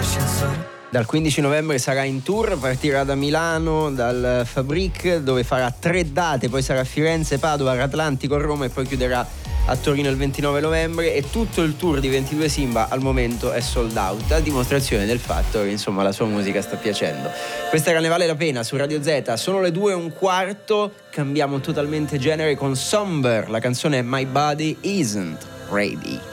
Dal 15 novembre sarà in tour, partirà da Milano, dal Fabric, dove farà 3 date, poi sarà a Firenze, Padova, Atlantico, Roma e poi chiuderà a Torino il 29 novembre, e tutto il tour di 22 Simba al momento è sold out, a dimostrazione del fatto che insomma la sua musica sta piacendo. Questa era Ne vale la pena su Radio Z, sono le 2:15, cambiamo totalmente genere con Somber, la canzone My Body Isn't Ready.